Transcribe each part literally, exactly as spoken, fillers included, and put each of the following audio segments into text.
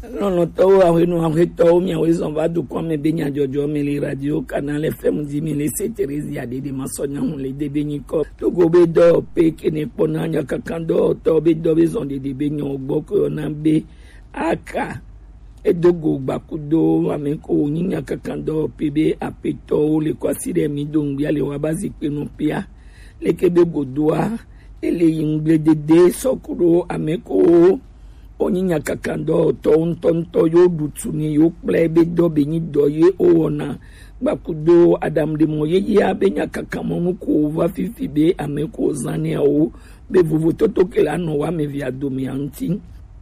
Non, non, to a nous en retour, mais on va du quoi me baigne Jojo, mais les radios, canal F M dix mille, c'est Thérèse, il y a des dimensions, on les débaigne comme. To go be do, pe, qui n'est pas nan, ya kakando, to be do, besoin de débaigne, au bok, on a be, aka, et de go, bakudo, ameko, nina kakando, pebe, apeto, le kwa sire midong, ya le wabazi, pe non pia, le kebe godoa, et les yingle de de, sokuro, ameko, Oninya kakando ton ton to yo dutsuni yo plebe do beni do ye ona bakudo adam de moye ya benya kakamomu ko va fifi be ameko zane o be vuvu toto kela no wa me via domianti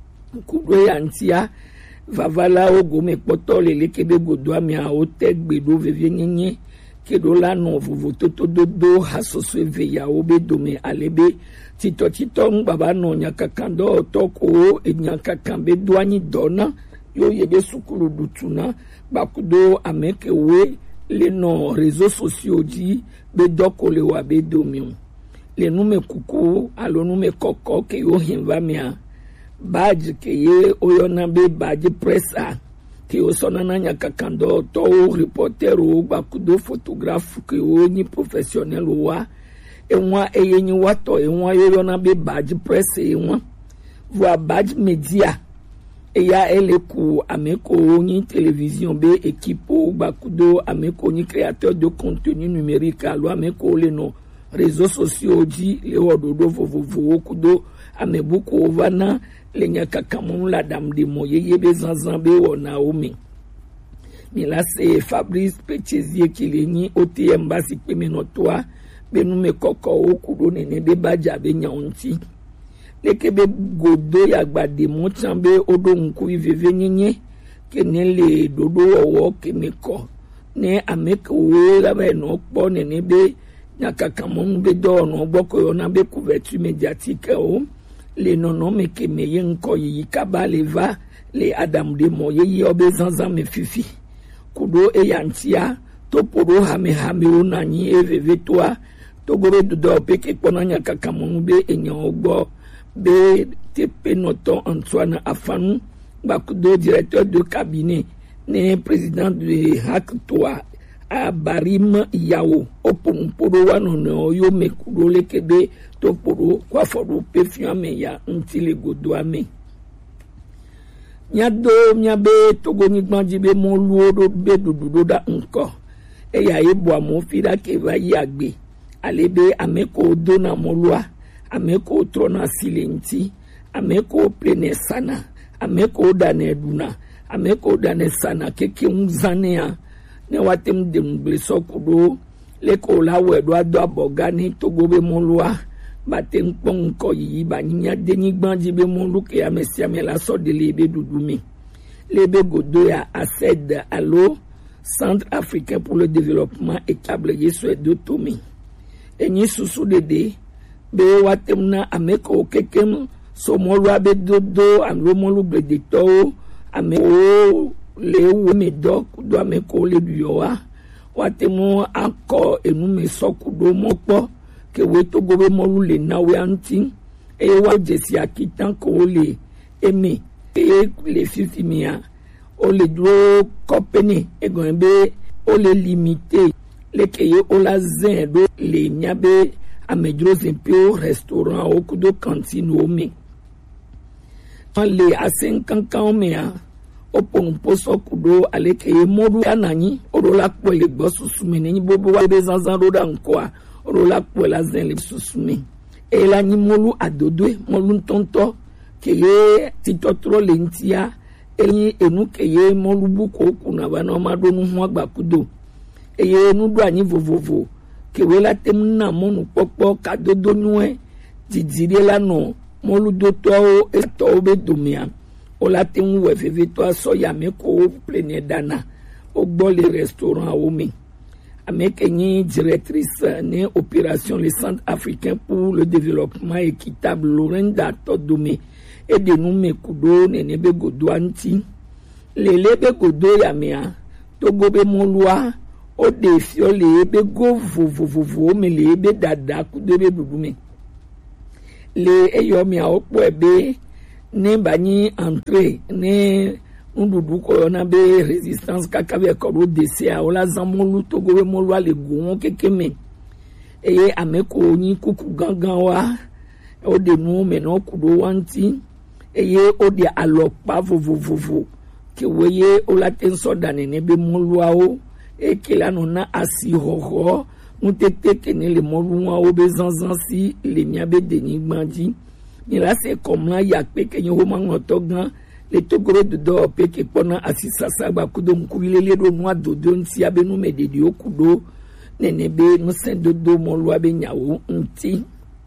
kudo yantia vavala o gome potole le kebe godo mi a o tegbe do vevie nyenye kedo la no vuvu toto do do hasoso veya o be dome alebe tito tito baba no nyakakando toko e nyakakambe douani dona yo yebe sukulu dutuna bakudo ameke we le no réseaux sociaux di be doko le wa be domion le nume kuku alo nume koko ke yo hinva mia badge ke ye oyona be badge pressa ke yo sonana nyakakando to reporter o bakudo photographe ke yo ni professionnel wa enwa eyenyi wato enwa yoyo na be badge press enwa voa badge media eya eleku ameko ni télévision be équipe bakudo ameko ni créateur de contenu numérique alo ameko le no réseaux sociaux di le wododo vovovo kudo amebuko vana le nyakakamu la dame de moyeye be zanzan be wona omi mais là c'est Fabrice Pétizier qui leni O T M basi pemenotoa benu me koko okudo nene de baja be nyaunti lekebe godo ya gbade mo chambe odo nku veve nyenye kenele dodo owo kemeko ne ameke we la be no po nene be nyakakamon be do no gboko yo na be couverture médiatique o le nono me kemeye nko yi kabale va le adam de moye yi obezanza me fifi kudo e yantia to podo hame hame onanyi e veve toa Togore do peke ponanya kakamonu be enyogbo be tepe noton Antoine Afanu bakudo directeur de cabinet ne président de Haktoa a Barim Yao opon podo wano no yo mekudo lekebe to podo kwa fodo pe fiame ya ntile godo ame nyado nyabe togo ni gbanji be mo luodo be dududo da nko e ya ebo amofira ke va yagbe alebe ameko dona molwa ameko trona silenti ameko plene sana ameko dane duna ameko dane sana keke unzanea ne watem de mbleso kudo leko la wedo ado abogani togobe molwa batem ponko yi baninya deni gbanji be molu ke amesia mela so de lebe dudumi lebe godo ya accède à l'eau Centre africain pour le développement et tablier sur de Tomi enyi susu dede be watemna ameko kekem so molwa be dodo amlo molu bledito ameko le wo medo do ameko le duyoa watemo akọ enu me sokudo mopo ke we to gobe molu le nawe anti e wa jesi akitan ko le emi e le fifimia o le dro company e gonbe o le limité le keye o la zen do le nyabe amedro zimpio restaurant o kudo cantine o me le asen kankan me a o pon poso kudo ale keye modu anani o do la po le gbo susume ni bobo wa be zanzan do dan ko a o do la po la zen le susume e la ni molu adodwe molu tonto keye titotro lentia eni enu keye molu buko kuna bana ma do nu ho agba kudo eye nu do anyi vovovo ke wela temna monu popo kadodo nuwe didire la no molu do to e to be domia o la temu we feve to so ya me ko plene dana o gbo le restaurant o mi ameke ni directrice ne opération le Centre africain pour le développement équitable Lorinda Todome et de nous me kudo ne ne be godo anti le lebe godo ya mea to gobe molwa o de fiole be go vovovovo me le be dada kudo be dudume le eyo mi a opo ebe ne bani entrée ne ndudu ko na be resistance kakabe ko do dese a ola zamolu togo we molu ale gun kekeme eye ameko yin kuku gangan wa o de nu me no kudo wanti eye o de alopa vovovovo ke weye ola tenso dane ne be molu a o e ke la no na asi hoho mutete ke ne le molu wa o be zanzan si le miabe de ni gbandi ni la c'est comme là ya pe ke yo ma ngoto gan le togoro de do pe ke pona asisa saba kudo mkuile le do noa do do nti abe no me de dio kudo nenebe no sen do do mo lo abe nyawo nti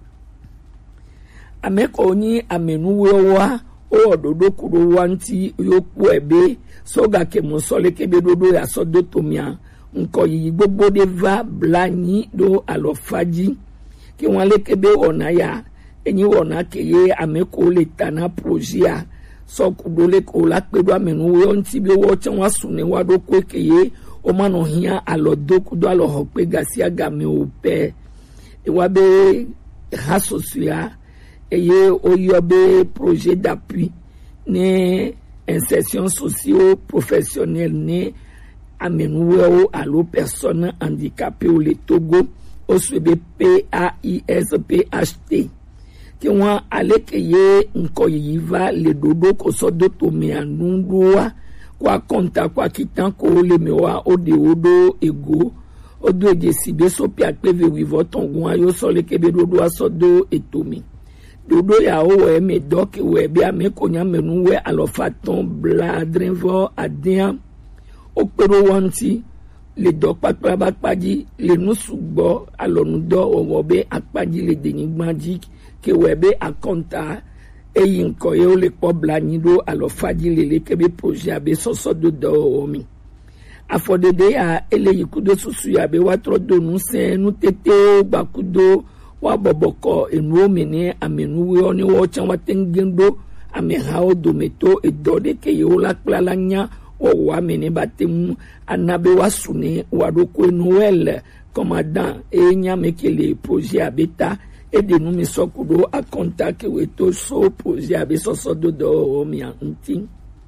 ameko ni amenu wa o dodo kudo wanti yo ku ebe so ga ke mo so le ke be dodo ya so do tomia nko yi gbogbo de va blani do alofaji ki won le ke be ona ya enyi wona ke ye ameko le tana projet so kudole ko la pedo amenu wo nti bi wo chen wa sune wa do ko keye o ma no hia alo do kudo alo ho pe gasi aga me o pe e wa be rasosia eye o yo be projet d'appui ne insertion socio professionnelle ne amenu wo alo personnes handicapées au le Togo o swebe P A I S P H T ki wọn alekeye nko yiva le dodo ko so do to me anundua kwa konta kwa kitan ko le mewa ode odo ego odo eje sibe so pi akpeve wivo tongun ayo so le kebe dodo aso do etomi dodo ya o we me dok we bi ame konya menu we alofaton bladrenvo adian o pero wanti le dok patpa bakpaji le nusugbo alonudo owobe akpaji le denigbanji ke webe akonta e yinko ye o le po blanido alo faji lele kebe projet abe soso do do omi afodede ya ele yikudo susu ya be watro do nu se nu tete bakudo wa boboko enu omi ne amenu we oni wo chan watengendo ame hao do meto e dode ke ye o la klalanya o wa mene batemu anabe wasune wadoko noel commandant e nyame ke le projet abeta et de nous misokudo a contact weto so projet abe soso do do mi anti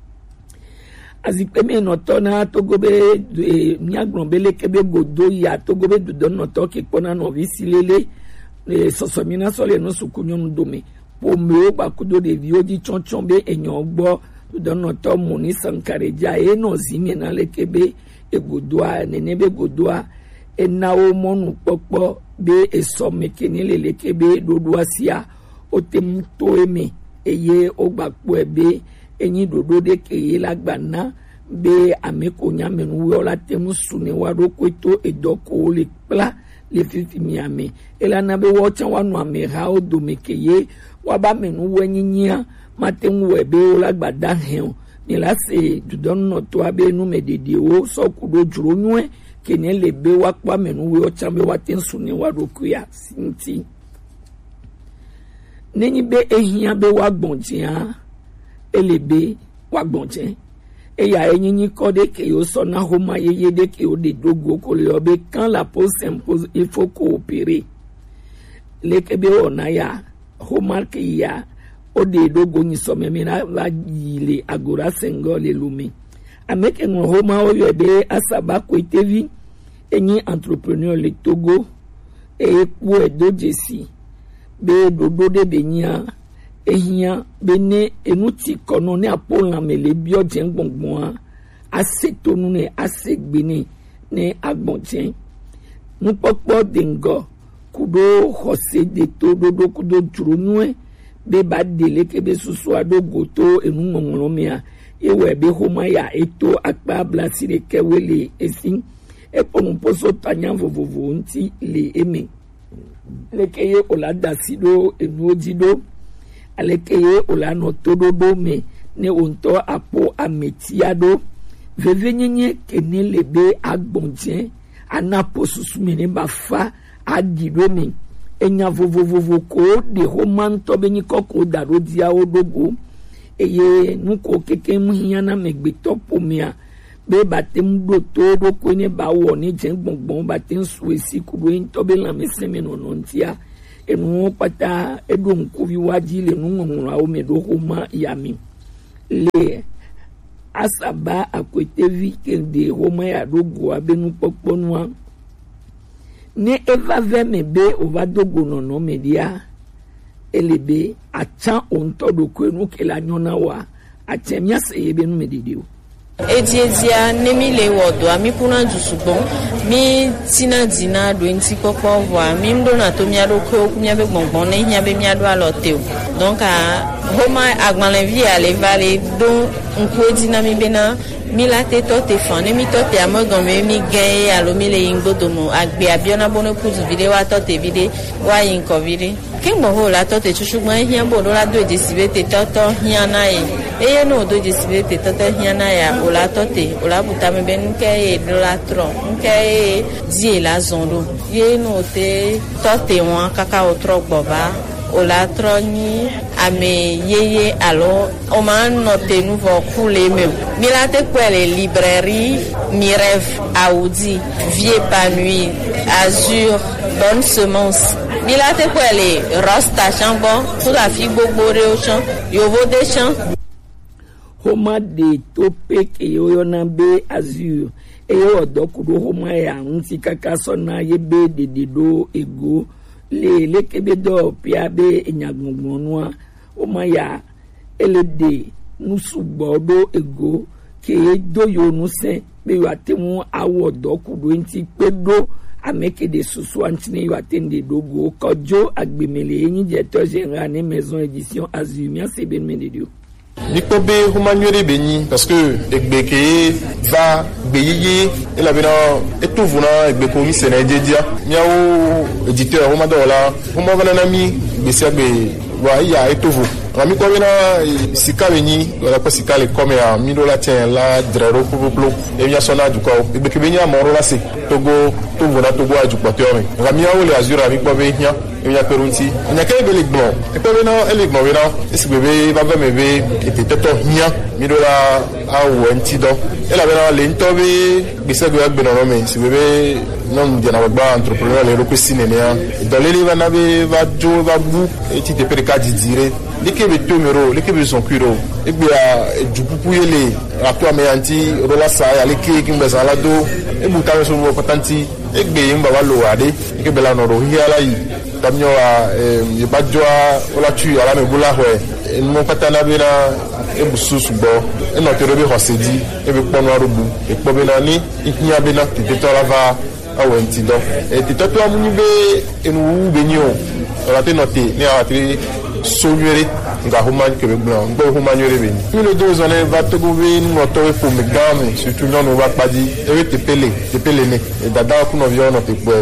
azipeme notona togobe de miagrombele kebe godo ya togobe do noto ke pona no visilele le soso mina so le no sukunyon dome po me ba kudo de vioji chonchombe enyo gbo do noto moni sankareja e no zimi na le kebe e godoa nenebe godoa e na o monu popo be eso mekeni lele kebe dodo asia o tem to eme eye o gbagbo ebe enyi dodo de keye lagbana be ameko nyamenu we ola temu sune wa do kweto edoko le pla le fifi miame ela na be wo chan wa no amera o do mekeye wa ba menu we nyinya matemu we be ola gbada hen ni la se dodo no to abe nu medede o so kudo juro nwe kene lebe wakwa menu we ochambe watensu ni warokuya sinti neni be ehia be wagbonjia elebe wagbonje eya enyinyi kode ke yo sona homa yeye de ke o de dogo ko le obe quand la pause s'impose il faut coopérer le kebe onaya homa ke ya o de dogo ni so memina va yile agora sengo le lumi ameke ngo homa o yebe asaba ko itevi enyi entrepreneur le Togo e ku edo jesi be dodo de benya ehia bene enuti kono ne apola mele bio jengbongbon asetonu ne asegbeni ne agbonjen nu popo dengo kudo hose de to dodo kudo jurunwe be ba dele kebe susu ado goto enu ngongolomia ewe be homa ya eto akpa blasire kewele esin e ponu poso tanya vovovo nti le eme lekeye olada sido enu ojido alekeye olano tododo me ne onto apo ametiado vevenyenye kene lebe agbonje anapo susumene bafa adido me enya vovovovo ko de homan to benyi koko daro dia odogo eye nuko keke muhiana megbeto pomia be batem do todo ko ne ba wo ni jengbongbon batem suesi kudo into be la meseme no nontia enu pata edum ku wi waji le nu ngunra o me do homa yami le asaba akwete vi kende homa ya dogo abenu poponwa ne eva veme be ova dogo nono media elebe acha onto do kwenu kela nyona wa atemia se yebenu medidio Edia nemi le wodo ami puna jusubon mi tina dina do enti popo wa mi ndo na to mi ado ko kumia be gbongbon ne hia be mi ado alote donc a homa agban vie ale vale don nko dina mi bena mi la te to te fan mi to te amogon me mi gain alo mi le ingo do mo agbe abiona bono puzu vide wa to te vide wa yin ko vide kin bo ho la to te chusugbon hia bo do la do de sibe te to to hia na e eye no do de sibe te to to hia na ya o la to te o la buta me ben ke e do la tro ke e die la zondo ye no te to te won kaka o tro gboba o la troni ame yeye alors on m'a noté nouveau coulé même milate quelle librairie mi rêve Audi vie épanouie azur bonne semence milate quelle rosta chambon pour la fille bobore au champ yovo des champs homa de tope ke yo na be azur e yo dokudo homa ya nti kaka sona ye be de dedo ego le le kebedo piabe enyagbongbonwa o maya elede nusubodo ego ke do yo nu se be watemu awo dokudo nti pedo ameke de susu antine yo atende dogo kojo agbemele yin je to general ne maison édition azumia c'est ben medio Nikobe humanure beni parce que egbeke va beyeye et la bena etuvuna egbeko mi senejedia miawo éditeur huma dola huma vanana mi besiabe wa ya etuvu rami ko bena sika beni wala ko sika le comme ya mi dola tien la drero popoplo e mia sona du ko egbeke beni amoro la se togo tuvuna togo aju poteore rami awo le azura mi ko be hia e ya perunti nya ke be le gbon e pe bena ele gbon bena esi bebe ba be mebe ete toto hia mi dola awo enti do e la bena le ntobe bise go agbe no me si bebe non dia na ba entrepreneur le ko sinenia dans les livres na be va jo va bu e ti te per ka dire likebe tomero likebe zonkuro e be a jupupu yele atwa me anti rola sa ya leke kimbe sala do e buta so mo patanti e gbe yimba wa lo ade e be la no ro hiala yi tamyo a e badjoa ola tu ala me bula ho e mo patana be na e bususu bo e no tere be hosedi e be pono arubu e po be na ni ihia be na te to la va awen ti do e ti to to amu be enu be nyo ola te note ni a tri sonyere nga human ke be blanc ngo human yore be ni le deux années va to go be no to e po me game surtout non on va pas di e te pele te pele ne e dada ku no vio no te po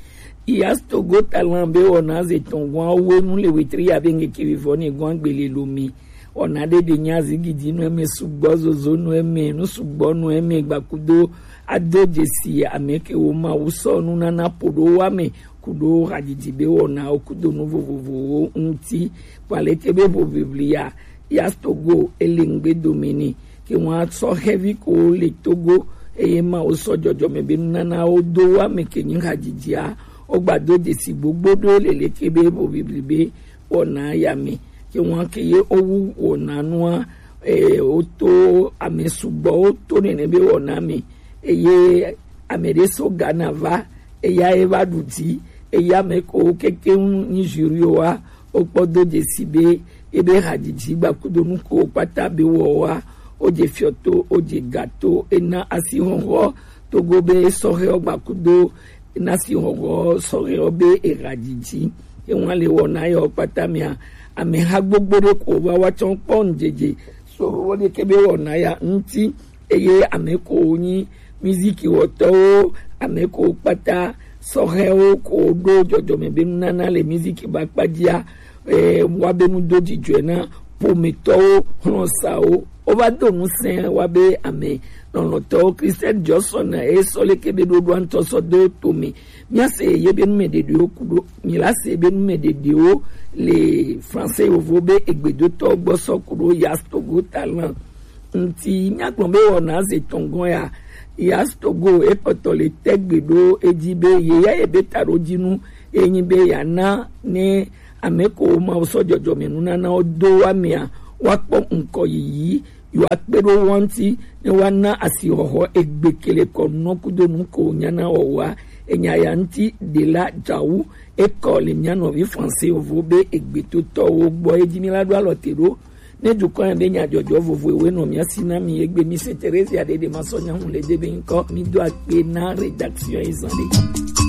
Yasto go talambe onaze tongwa wonu le wetri abenge kivivoni gwangbele lumi onade de nyazi gidi no eme sugbozo zonu eme no sugbo no eme gbakudo adojesi ameke wo ma uso nu na na podo wame kudo hadjibe wona okudo no vovovo unti palete be bo biblia Yasto go elengbe domini ke wa so heavy ko le togo eyema uso jojo mebe nana odo wame ke nyin hadjia ogbado de si gbogbo do lele kebe bo biblibe ona yami ki won keye owu ona nua e oto amesubo oto ne be ona mi eye amereso ganava eya evaduti eya meko keke ni jurioa opodo de sibe ebe hadiji gbakudo nuko pata be wo wa oje fioto oje gato ena asihonro togobe sohe ogbakudo nasi hogo sore obe eradiji e won le wona yo patamia ame ha gbogboro ko wa wa ton pon jeje so woni kebe wona ya nti eye ame ko yin music woto ame ko pata sore o ko do jojo me be nana le music ba padia e wa be mu do jijo na po me to ron sa o o ba do mu sen wa be ame non to Christian Johnson e sole kebe do do anto so do to me mi ase ye be me de do kudo mi la se be me de dio les français ovobe egbedo to gbo so kudo Yasto go talent nti mi agbonbe wona ze tongon ya Yasto go e poto le tegbedo ejibe ye ya e betaro jinu eyin be ya na ni ameko ma so jojo me nuna na odo wa mi a wa po nko yi yo akpero wanti ne wana asihoho egbekele kono kudonu ko nyana owa enyayanti de la jawu école nyano vi français ovobe egbeto to ogbo ejimila do alotero ne duko ende nyajojo vovo we no mi asina mi egbe mi se Thérèse ya de de masonya hun le debe nko mi do akpe na rédaction izande